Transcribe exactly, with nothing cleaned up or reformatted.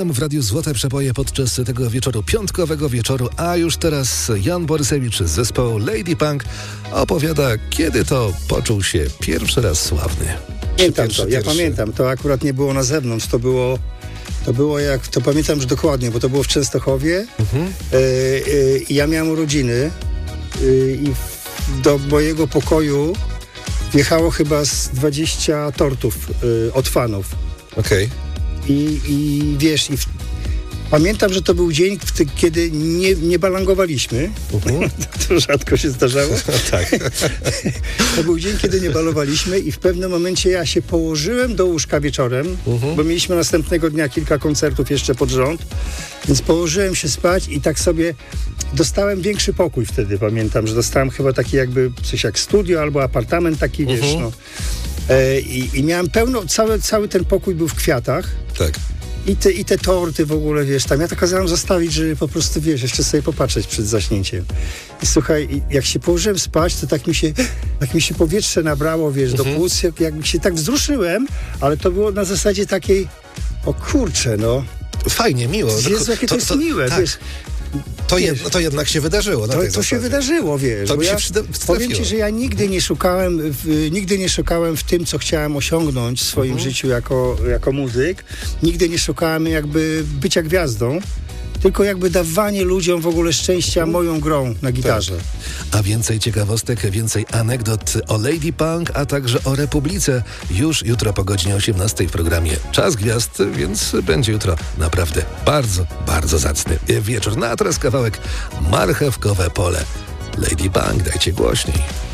M w Radiu Złote Przeboje podczas tego wieczoru, piątkowego wieczoru, a już teraz Jan Borysewicz z zespołu Lady Punk opowiada, kiedy to poczuł się pierwszy raz sławny. Pamiętam Pierwszy, to, ja pierwszy. pamiętam, to akurat nie było na zewnątrz, to było, to było jak, to pamiętam już dokładnie, bo to było w Częstochowie Mhm. e, e, i ja miałem urodziny e, i w, do mojego pokoju wjechało chyba z dwadzieścia tortów e, od fanów. Okej. I, i wiesz, i w, pamiętam, że to był dzień, w ty, kiedy nie, nie balangowaliśmy. Mhm. To rzadko się zdarzało. Tak. To był dzień, kiedy nie balowaliśmy i w pewnym momencie ja się położyłem do łóżka wieczorem, Mhm. bo mieliśmy następnego dnia kilka koncertów jeszcze pod rząd, więc położyłem się spać i tak sobie dostałem większy pokój wtedy, pamiętam, że dostałem chyba taki jakby coś jak studio albo apartament taki, wiesz, Mhm. no. E, i, I miałem pełno, cały, cały ten pokój był w kwiatach. Tak. I te, I te torty w ogóle, wiesz, tam ja to kazałem zostawić, żeby po prostu, wiesz, jeszcze sobie popatrzeć przed zaśnięciem. I słuchaj, i jak się położyłem spać, to tak mi się, tak mi się powietrze nabrało, wiesz, Mhm. do płuc, jak, jak się tak wzruszyłem, ale to było na zasadzie takiej, o kurczę, no. Fajnie, miło. Jezu, jakie to, jest miłe, tak. wiesz. To, wiesz, jed, to jednak się wydarzyło. Na To, tej to się zasadzie. wydarzyło, wiesz. To bo mi się ja przyda- powiem przytrafiło. ci, że ja nigdy nie szukałem, w, nigdy nie szukałem w tym, co chciałem osiągnąć w swoim Mhm. życiu jako, jako muzyk. Nigdy nie szukałem jakby bycia gwiazdą, tylko jakby dawanie ludziom w ogóle szczęścia moją grą na gitarze. A więcej ciekawostek, więcej anegdot o Lady Punk, a także o Republice już jutro po godzinie osiemnastej w programie Czas Gwiazd, więc będzie jutro naprawdę bardzo, bardzo zacny wieczór. No a teraz kawałek Marchewkowe Pole. Lady Punk, dajcie głośniej.